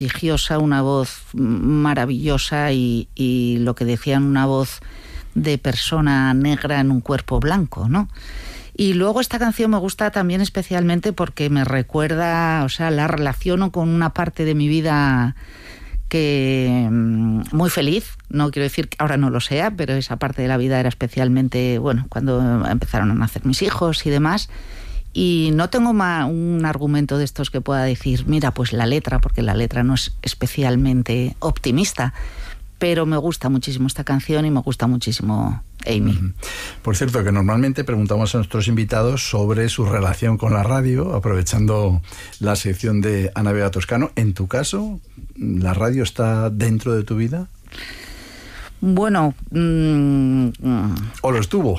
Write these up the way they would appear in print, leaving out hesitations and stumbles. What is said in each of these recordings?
prodigiosa, una voz maravillosa y lo que decían, una voz de persona negra en un cuerpo blanco, ¿no? Y luego esta canción me gusta también especialmente porque me recuerda, o sea, la relaciono con una parte de mi vida que muy feliz. No quiero decir que ahora no lo sea, pero esa parte de la vida era especialmente, bueno, cuando empezaron a nacer mis hijos y demás. Y no tengo un argumento de estos que pueda decir, mira, pues la letra, porque la letra no es especialmente optimista, pero me gusta muchísimo esta canción y me gusta muchísimo Amy. Por cierto, que normalmente preguntamos a nuestros invitados sobre su relación con la radio, aprovechando la sección de Ana Vega Toscano. En tu caso, ¿la radio está dentro de tu vida? Bueno... ¿O lo estuvo?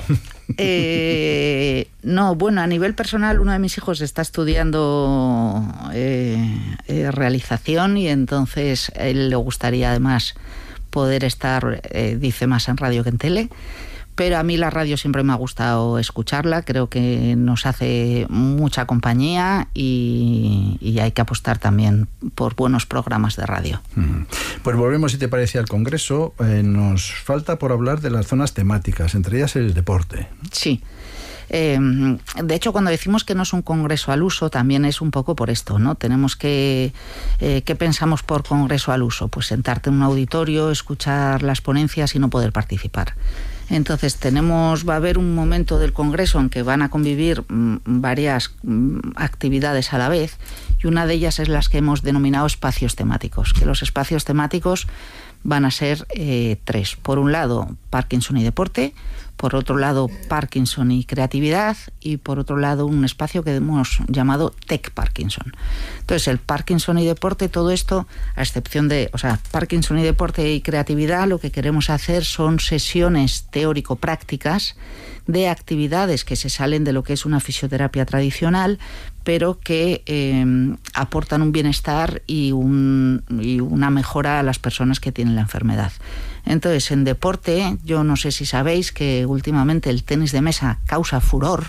No, bueno, a nivel personal, uno de mis hijos está estudiando realización y entonces a él le gustaría además poder estar, dice, más en radio que en tele. Pero a mí la radio siempre me ha gustado escucharla, creo que nos hace mucha compañía y hay que apostar también por buenos programas de radio. Pues volvemos, si te parece, al Congreso. Nos falta por hablar de las zonas temáticas, entre ellas el deporte. Sí. De hecho, cuando decimos que no es un congreso al uso, también es un poco por esto, ¿no? Tenemos que... ¿qué pensamos por congreso al uso? Pues sentarte en un auditorio, escuchar las ponencias y no poder participar. Entonces va a haber un momento del Congreso en que van a convivir varias actividades a la vez, y una de ellas es las que hemos denominado espacios temáticos, que los espacios temáticos van a ser 3. Por un lado, Parkinson y deporte, por otro lado, Parkinson y creatividad, y por otro lado, un espacio que hemos llamado Tech Parkinson. Entonces, el Parkinson y deporte, todo esto, a excepción de, Parkinson y deporte y creatividad, lo que queremos hacer son sesiones teórico-prácticas de actividades que se salen de lo que es una fisioterapia tradicional, pero que aportan un bienestar y una mejora a las personas que tienen la enfermedad. Entonces, en deporte, yo no sé si sabéis que últimamente el tenis de mesa causa furor.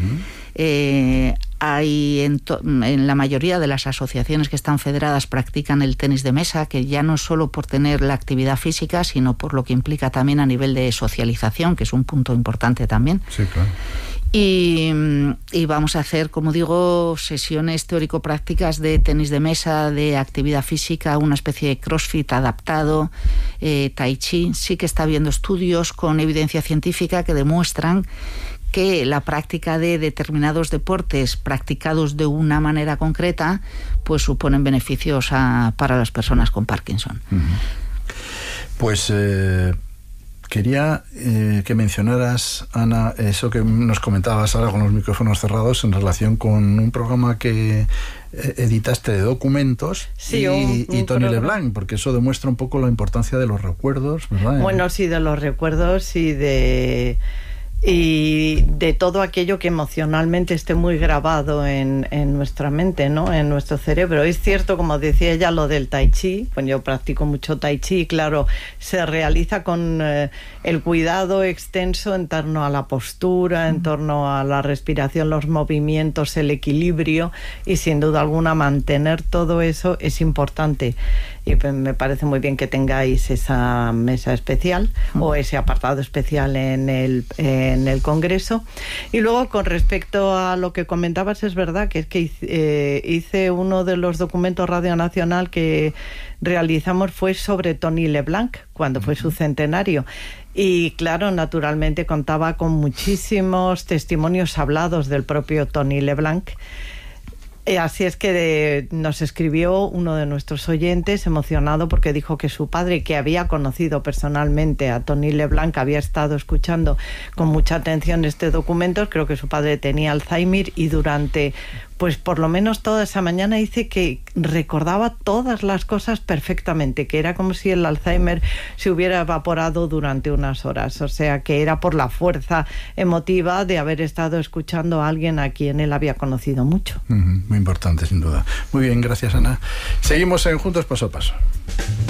Hay en la mayoría de las asociaciones que están federadas practican el tenis de mesa, que ya no es solo por tener la actividad física, sino por lo que implica también a nivel de socialización, que es un punto importante también. Sí, claro. Y vamos a hacer, como digo, sesiones teórico-prácticas de tenis de mesa, de actividad física, una especie de crossfit adaptado, tai chi. Sí que está habiendo estudios con evidencia científica que demuestran que la práctica de determinados deportes practicados de una manera concreta pues suponen beneficios para las personas con Parkinson. Pues quería que mencionaras, Ana, eso que nos comentabas ahora con los micrófonos cerrados en relación con un programa que editaste de documentos, sí, y Tony LeBlanc, porque eso demuestra un poco la importancia de los recuerdos, ¿verdad? Bueno, sí, de los recuerdos y de todo aquello que emocionalmente esté muy grabado en nuestra mente, ¿no? En nuestro cerebro. Es cierto, como decía ella, lo del tai chi. Pues yo practico mucho tai chi, claro, se realiza con el cuidado extenso en torno a la postura, en torno a la respiración, los movimientos, el equilibrio, y sin duda alguna mantener todo eso es importante. Y me parece muy bien que tengáis esa mesa especial o ese apartado especial en el Congreso. Y luego, con respecto a lo que comentabas, es verdad que es que hice uno de los documentos Radio Nacional que realizamos fue sobre Tony LeBlanc, cuando fue su centenario. Y claro, naturalmente contaba con muchísimos testimonios hablados del propio Tony LeBlanc. Así es que nos escribió uno de nuestros oyentes emocionado porque dijo que su padre, que había conocido personalmente a Tony LeBlanc, había estado escuchando con mucha atención este documento. Creo que su padre tenía Alzheimer y durante, pues por lo menos toda esa mañana dice que recordaba todas las cosas perfectamente, que era como si el Alzheimer se hubiera evaporado durante unas horas. O sea, que era por la fuerza emotiva de haber estado escuchando a alguien a quien él había conocido mucho. Muy importante, sin duda. Muy bien, gracias, Ana. Seguimos en Juntos Paso a Paso.